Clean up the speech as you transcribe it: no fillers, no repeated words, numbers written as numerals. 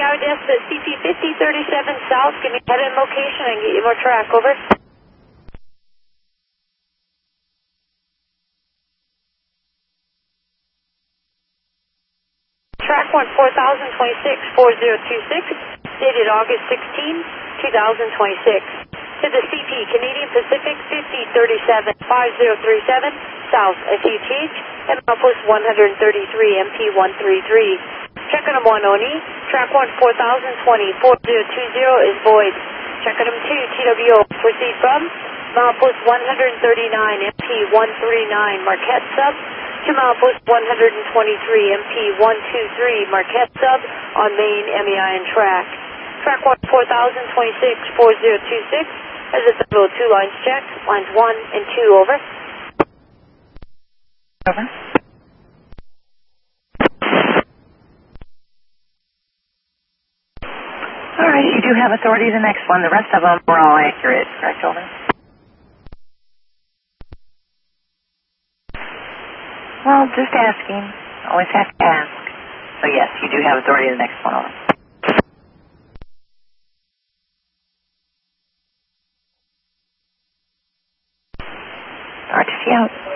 Yes, the CP 5037 South. Give me head and location and get you more track. Over. Track 14026-4026, dated August 16, 2026. To the CP, Canadian Pacific 5037-5037, South SHH, and Outpost 133, MP133. Check on 1 Oni, track 14020-4020 is void. Check on 2 TWO, proceed from Outpost 139, MP139, Marquette Sub, to Outpost 123, MP123, Marquette Sub, on main MEI and track. Track 14026-4026, as a total of 2 lines check, lines 1 and 2, over. Over. All right, you do have authority to the next one. The rest of them were all accurate, correct, over? Well, just asking. Always have to ask. So yes, you do have authority to the next one, over. RTC out.